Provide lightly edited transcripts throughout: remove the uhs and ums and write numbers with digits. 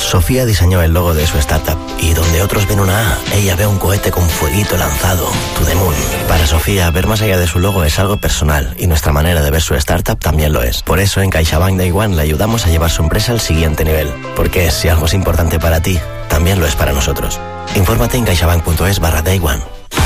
Sofía diseñó el logo de su startup y donde otros ven una A, ella ve un cohete con fueguito lanzado, to the moon. Para Sofía, ver más allá de su logo es algo personal y nuestra manera de ver su startup también lo es. Por eso en CaixaBank Day One le ayudamos a llevar su empresa al siguiente nivel. Porque si algo es importante para ti, también lo es para nosotros. Infórmate en caixabank.es/Day One.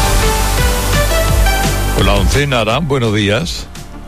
La oncena, Arán, buenos días.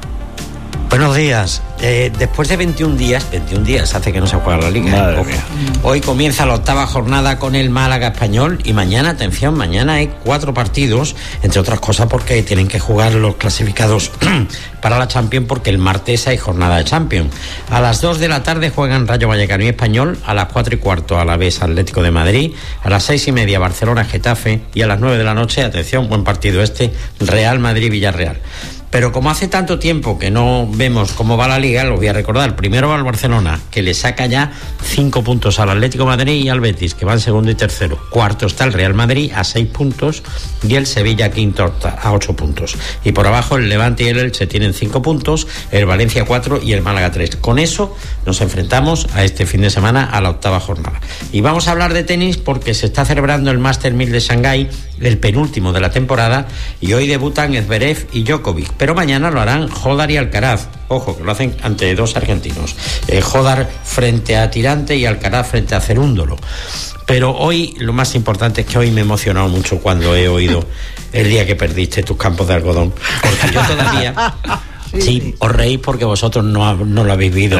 Buenos días. Después de 21 días hace que no se juega la Liga. Madre mía. Hoy comienza la 8ª jornada con el Málaga Español y mañana, atención, mañana hay 4 partidos, entre otras cosas porque tienen que jugar los clasificados para la Champions, porque el martes hay jornada de Champions. A las 2 de la tarde juegan Rayo Vallecano y Español, a las 4:15 Alavés Atlético de Madrid, a las 6:30 Barcelona Getafe y a las 9 de la noche, atención, buen partido Real Madrid Villarreal. Pero como hace tanto tiempo que no vemos cómo va la Liga, lo voy a recordar. Primero va el Barcelona, que le saca ya 5 puntos al Atlético de Madrid y al Betis, que van segundo y tercero. Cuarto está el Real Madrid a 6 puntos y el Sevilla quinto a 8 puntos. Y por abajo el Levante y el Elche tienen 5 puntos, el Valencia 4 y el Málaga 3. Con eso nos enfrentamos a este fin de semana a la 8ª jornada. Y vamos a hablar de tenis porque se está celebrando el Master 1000 de Shanghái, el penúltimo de la temporada, y hoy debutan Zverev y Djokovic. Pero mañana lo harán Jodar y Alcaraz. Ojo, que lo hacen ante 2 argentinos. Jodar frente a Tirante y Alcaraz frente a Cerúndolo. Pero hoy, lo más importante es que hoy me he emocionado mucho cuando he oído el día que perdiste tus campos de algodón. Porque yo todavía... Sí, os reís porque vosotros no lo habéis vivido.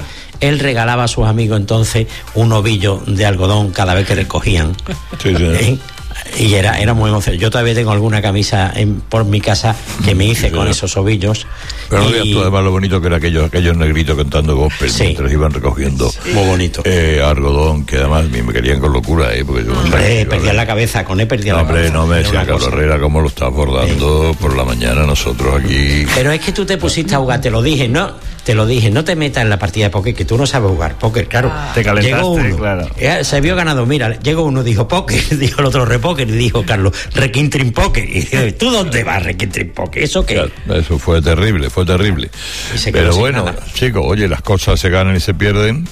Él regalaba a sus amigos entonces un ovillo de algodón cada vez que recogían. Sí. Y era muy emocionante. Yo todavía tengo alguna camisa por mi casa que me hice con esos ovillos. Pero no digas tú además lo bonito que era aquellos negritos cantando gospel mientras iban recogiendo. Muy bonito. Algodón, que además me querían con locura. Porque perdían la cabeza, con él perdían la cabeza. Hombre, no me decía Carlos Herrera cómo lo estás bordando por la mañana nosotros aquí. Pero es que tú te pusiste a jugar, te lo dije, no te metas en la partida de póker, que tú no sabes jugar póker, claro. Te calentaste, llegó uno, claro. Se vio ganado, mira, llegó uno, dijo póker, dijo el otro repóker, y dijo Carlos, requintrin póker. Y dijo, ¿tú dónde vas, requintrin póker? ¿Eso qué? Claro, eso fue terrible. Pero bueno, chicos, oye, las cosas se ganan y se pierden.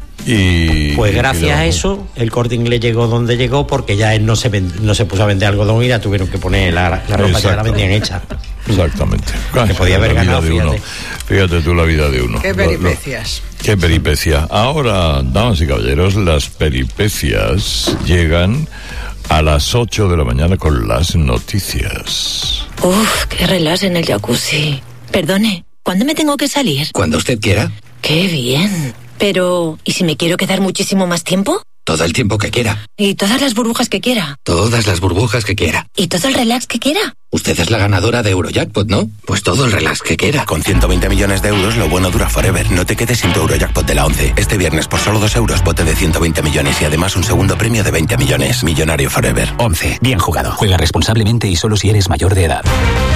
Y pues gracias a eso el Corte Inglés llegó donde llegó, porque ya él no se puso a vender algodón y ya tuvieron que poner la ropa que ya la vendían hecha. Exactamente. Que podía haber ganado, fíjate tú la vida de uno. Qué peripecias. Qué peripecia. Ahora, damas y caballeros, las peripecias llegan a las 8 de la mañana con las noticias. Uf, qué relax en el jacuzzi. Perdone, ¿cuándo me tengo que salir? Cuando usted quiera. Qué bien. Pero, ¿y si me quiero quedar muchísimo más tiempo? Todo el tiempo que quiera. ¿Y todas las burbujas que quiera? Todas las burbujas que quiera. ¿Y todo el relax que quiera? Usted es la ganadora de Eurojackpot, ¿no? Pues todo el relax que quiera. Con 120 millones de euros, lo bueno dura forever. No te quedes sin tu Eurojackpot de la 11. Este viernes, por solo 2 euros, bote de 120 millones y además un segundo premio de 20 millones. Millonario forever. 11. Bien jugado. Juega responsablemente y solo si eres mayor de edad.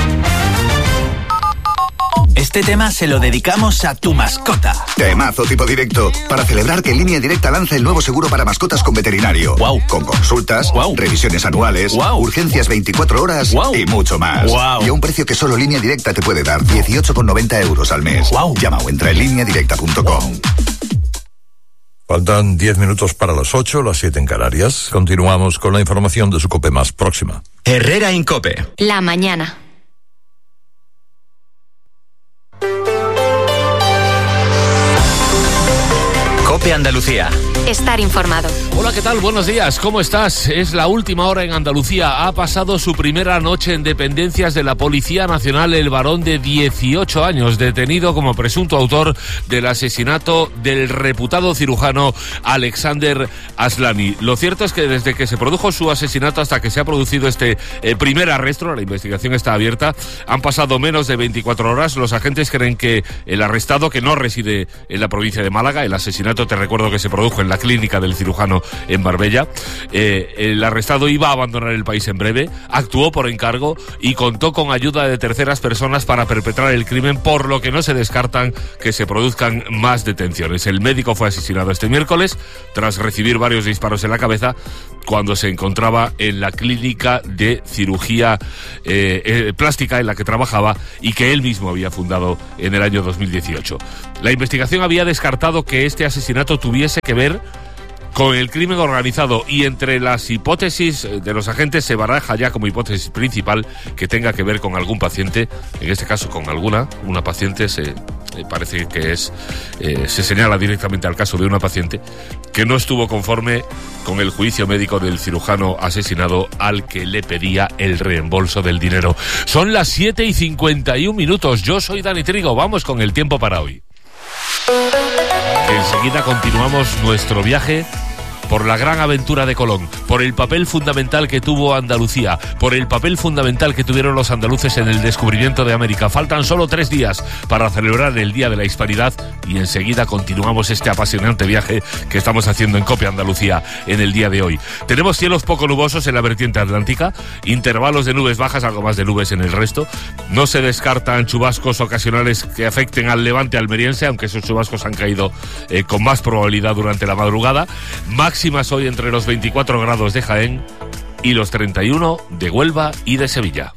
Este tema se lo dedicamos a tu mascota. Temazo tipo directo, para celebrar que Línea Directa lanza el nuevo seguro para mascotas con veterinario. Wow. Con consultas, revisiones anuales, urgencias 24 horas y mucho más. Y a un precio que solo Línea Directa te puede dar, 18,90 euros al mes. Llama o entra en lineadirecta.com. Faltan 10 minutos para las 8, las 7 en Canarias. Continuamos con la información de su COPE más próxima. Herrera Incope. La mañana. COPE Andalucía. Estar informado. Hola, ¿qué tal? Buenos días, ¿cómo estás? Es la última hora en Andalucía. Ha pasado su primera noche en dependencias de la Policía Nacional el varón de 18 años, detenido como presunto autor del asesinato del reputado cirujano Alexander Aslani. Lo cierto es que desde que se produjo su asesinato hasta que se ha producido este primer arresto, la investigación está abierta, han pasado menos de 24 horas. Los agentes creen que el arrestado, que no reside en la provincia de Málaga, el asesinato, te recuerdo que se produjo en la clínica del cirujano en Marbella, el arrestado iba a abandonar el país en breve, actuó por encargo y contó con ayuda de terceras personas para perpetrar el crimen, por lo que no se descartan que se produzcan más detenciones. El médico fue asesinado este miércoles tras recibir varios disparos en la cabeza cuando se encontraba en la clínica de cirugía plástica en la que trabajaba y que él mismo había fundado en el año 2018. La investigación había descartado que este asesinato tuviese que ver con el crimen organizado, y entre las hipótesis de los agentes se baraja ya como hipótesis principal que tenga que ver con algún paciente, en este caso con una paciente, parece que se señala directamente al caso de una paciente que no estuvo conforme con el juicio médico del cirujano asesinado al que le pedía el reembolso del dinero. Son las 7:51. Yo soy Dani Trigo, vamos con el tiempo para hoy. Enseguida continuamos nuestro viaje por la gran aventura de Colón, por el papel fundamental que tuvo Andalucía, por el papel fundamental que tuvieron los andaluces en el descubrimiento de América. Faltan solo 3 días para celebrar el Día de la Hispanidad y enseguida continuamos este apasionante viaje que estamos haciendo en COPE Andalucía en el día de hoy. Tenemos cielos poco nubosos en la vertiente atlántica, intervalos de nubes bajas, algo más de nubes en el resto. No se descartan chubascos ocasionales que afecten al levante almeriense, aunque esos chubascos han caído con más probabilidad durante la madrugada. Máximas hoy entre los 24 grados de Jaén y los 31 de Huelva y de Sevilla.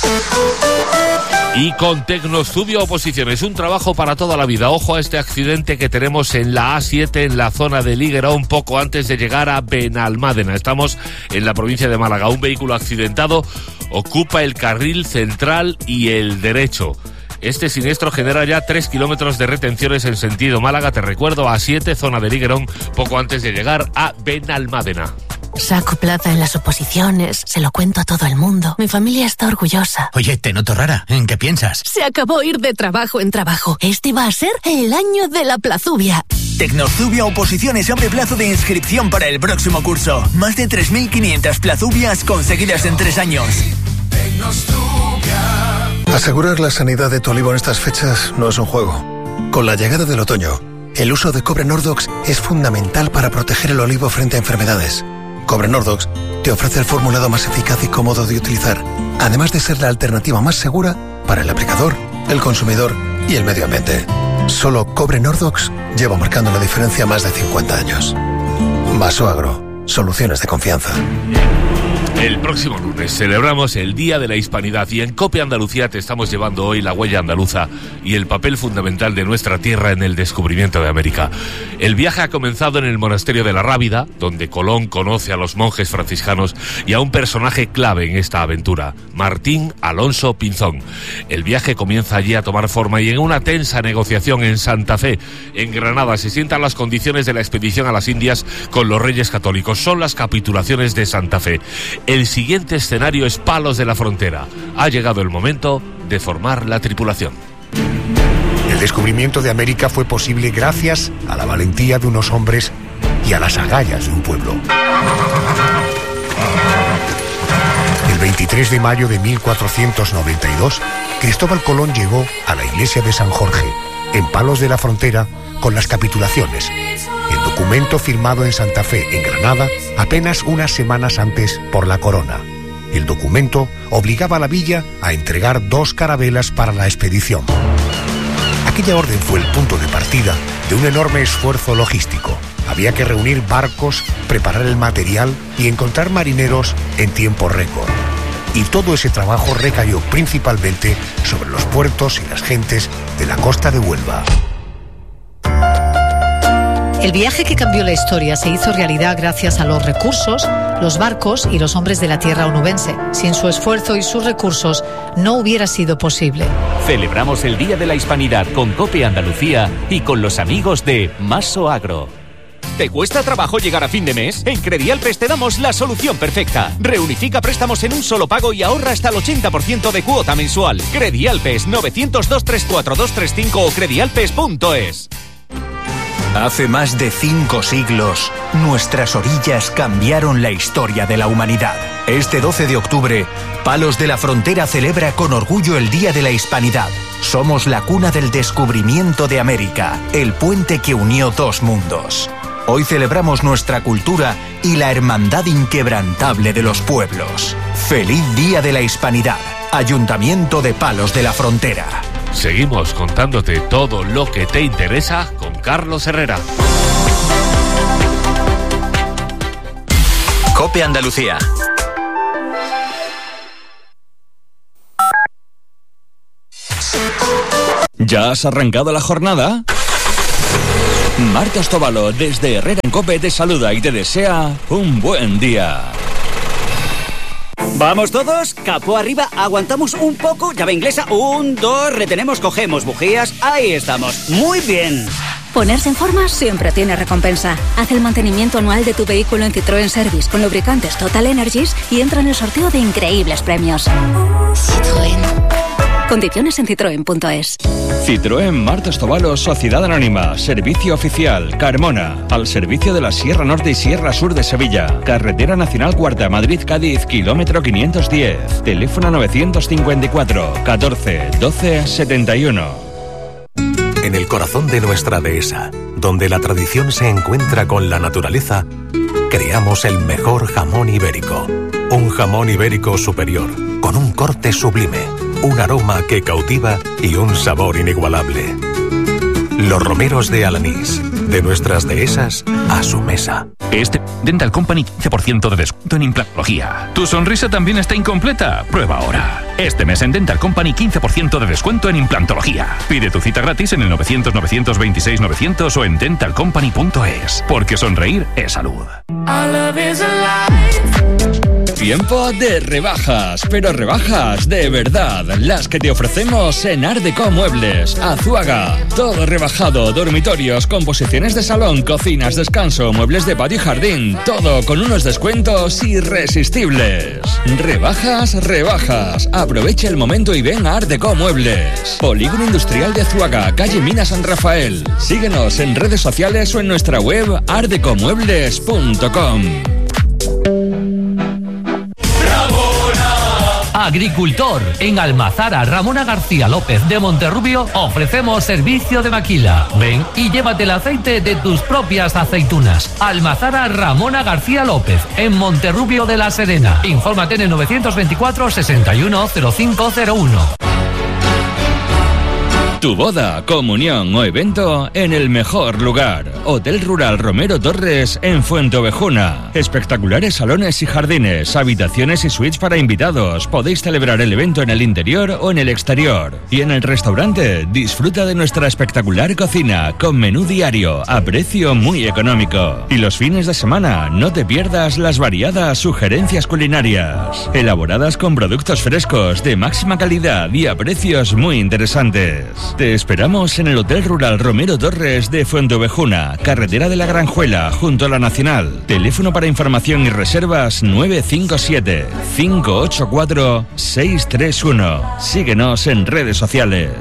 Y con Tecnostudio Oposiciones, un trabajo para toda la vida. Ojo a este accidente que tenemos en la A7, en la zona de Liguerón, poco antes de llegar a Benalmádena. Estamos en la provincia de Málaga. Un vehículo accidentado ocupa el carril central y el derecho. Este siniestro genera ya 3 kilómetros de retenciones en sentido Málaga. Te recuerdo, A7, zona de Liguerón, poco antes de llegar a Benalmádena. Saco plaza en las oposiciones, se lo cuento a todo el mundo. Mi familia está orgullosa. Oye, te noto rara. ¿En qué piensas? Se acabó ir de trabajo en trabajo. Este va a ser el año de la plazubia. Tecnostudio Oposiciones abre plazo de inscripción para el próximo curso. Más de 3.500 plazubias conseguidas en 3 años. Asegurar la sanidad de tu olivo en estas fechas no es un juego. Con la llegada del otoño, el uso de cobre Nordox es fundamental para proteger el olivo frente a enfermedades. Cobre Nordox te ofrece el formulado más eficaz y cómodo de utilizar, además de ser la alternativa más segura para el aplicador, el consumidor y el medio ambiente. Solo Cobre Nordox lleva marcando la diferencia más de 50 años. Vasoagro, soluciones de confianza. El próximo lunes celebramos el Día de la Hispanidad y en COPE Andalucía te estamos llevando hoy la huella andaluza y el papel fundamental de nuestra tierra en el descubrimiento de América. El viaje ha comenzado en el monasterio de la Rábida, donde Colón conoce a los monjes franciscanos y a un personaje clave en esta aventura, Martín Alonso Pinzón. El viaje comienza allí a tomar forma y en una tensa negociación en Santa Fe, en Granada, se sientan las condiciones de la expedición a las Indias con los Reyes Católicos. Son las capitulaciones de Santa Fe. El siguiente escenario es Palos de la Frontera. Ha llegado el momento de formar la tripulación. El descubrimiento de América fue posible gracias a la valentía de unos hombres y a las agallas de un pueblo. El 23 de mayo de 1492, Cristóbal Colón llegó a la iglesia de San Jorge, en Palos de la Frontera, con las capitulaciones. El documento firmado en Santa Fe, en Granada, apenas unas semanas antes por la corona. El documento obligaba a la villa a entregar 2 carabelas para la expedición. Aquella orden fue el punto de partida de un enorme esfuerzo logístico. Había que reunir barcos, preparar el material y encontrar marineros en tiempo récord. Y todo ese trabajo recayó principalmente sobre los puertos y las gentes de la costa de Huelva. El viaje que cambió la historia se hizo realidad gracias a los recursos, los barcos y los hombres de la tierra onubense. Sin su esfuerzo y sus recursos no hubiera sido posible. Celebramos el Día de la Hispanidad con COPE Andalucía y con los amigos de Vasoagro. ¿Te cuesta trabajo llegar a fin de mes? En Credialpes te damos la solución perfecta. Reunifica préstamos en un solo pago y ahorra hasta el 80% de cuota mensual. Credialpes 900-234-235 o credialpes.es. Hace más de 5 siglos, nuestras orillas cambiaron la historia de la humanidad. Este 12 de octubre, Palos de la Frontera celebra con orgullo el Día de la Hispanidad. Somos la cuna del descubrimiento de América, el puente que unió 2 mundos. Hoy celebramos nuestra cultura y la hermandad inquebrantable de los pueblos. ¡Feliz Día de la Hispanidad! Ayuntamiento de Palos de la Frontera. Seguimos contándote todo lo que te interesa con Carlos Herrera. COPE Andalucía. ¿Ya has arrancado la jornada? Marta Ostóvalo, desde Herrera en Cope, te saluda y te desea un buen día. ¿Vamos todos? Capó arriba, aguantamos un poco, llave inglesa, 1, 2, retenemos, cogemos bujías, ahí estamos, muy bien. Ponerse en forma siempre tiene recompensa. Haz el mantenimiento anual de tu vehículo en Citroën Service con lubricantes Total Energies y entra en el sorteo de increíbles premios. Citroën. Condiciones en citroen.es. Citroën Marta Ostóvalo, Sociedad Anónima, Servicio Oficial, Carmona, al servicio de la Sierra Norte y Sierra Sur de Sevilla. Carretera Nacional Cuarta, Madrid-Cádiz, kilómetro 510. Teléfono 954 14 12 71. En el corazón de nuestra dehesa, donde la tradición se encuentra con la naturaleza, creamos el mejor jamón ibérico. Un jamón ibérico superior, con un corte sublime, un aroma que cautiva y un sabor inigualable. Los romeros de Alanís, de nuestras dehesas a su mesa. Dental Company, 15% de descuento en implantología. ¿Tu sonrisa también está incompleta? Prueba ahora. Este mes en Dental Company, 15% de descuento en implantología. Pide tu cita gratis en el 900-926-900 o en dentalcompany.es. Porque sonreír es salud. Tiempo de rebajas, pero rebajas de verdad, las que te ofrecemos en Art Deco Muebles, Azuaga. Todo rebajado, dormitorios, composiciones de salón, cocinas, descanso, muebles de patio y jardín, todo con unos descuentos irresistibles. Rebajas, rebajas. Aprovecha el momento y ven a Art Deco Muebles. Polígono Industrial de Azuaga, calle Mina San Rafael. Síguenos en redes sociales o en nuestra web artdecomuebles.com. Agricultor. En Almazara Ramona García López de Monterrubio ofrecemos servicio de maquila. Ven y llévate el aceite de tus propias aceitunas. Almazara Ramona García López en Monterrubio de la Serena. Infórmate en el 924 61 0501. Tu boda, comunión o evento en el mejor lugar. Hotel Rural Romero Torres en Fuenteovejuna. Espectaculares salones y jardines, habitaciones y suites para invitados. Podéis celebrar el evento en el interior o en el exterior. Y en el restaurante, disfruta de nuestra espectacular cocina con menú diario a precio muy económico. Y los fines de semana, no te pierdas las variadas sugerencias culinarias, elaboradas con productos frescos de máxima calidad y a precios muy interesantes. Te esperamos en el Hotel Rural Romero Torres de Fuenteovejuna, carretera de la Granjuela, junto a la Nacional. Teléfono para información y reservas 957 584 631. Síguenos en redes sociales.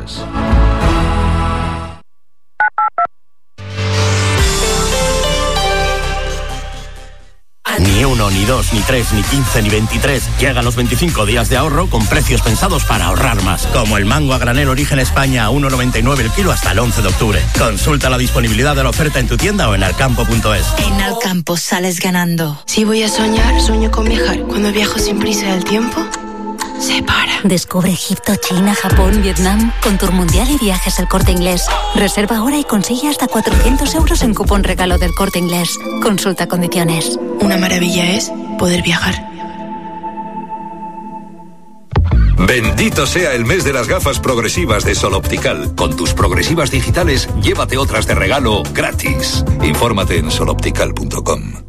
Ni 1, ni 2, ni 3, ni 15, ni 23. Llegan los 25 días de ahorro con precios pensados para ahorrar más. Como el mango a granel Origen España a 1,99 el kilo hasta el 11 de octubre. Consulta la disponibilidad de la oferta en tu tienda o en alcampo.es. En Alcampo sales ganando. Si voy a soñar, sueño con viajar. Cuando viajo sin prisa del tiempo, se para. Descubre Egipto, China, Japón, Vietnam con Tour Mundial y Viajes El Corte Inglés. Reserva ahora y consigue hasta 400 euros en cupón regalo del Corte Inglés. Consulta condiciones. Una maravilla es poder viajar. Bendito sea el mes de las gafas progresivas de Sol Optical. Con tus progresivas digitales, llévate otras de regalo gratis. Infórmate en soloptical.com.